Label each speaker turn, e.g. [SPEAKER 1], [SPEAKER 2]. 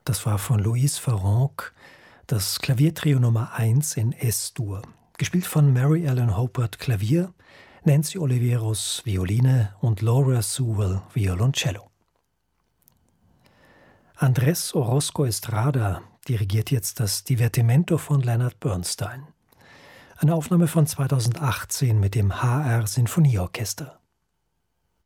[SPEAKER 1] Das war von Louise Farrenc, das Klaviertrio Nummer 1 in S-Dur. Gespielt von Mary Ellen Hopert Klavier, Nancy Oliveros Violine und Laura Sewell Violoncello. Andrés Orozco Estrada dirigiert jetzt das Divertimento von Leonard Bernstein. Eine Aufnahme von 2018 mit dem HR Sinfonieorchester.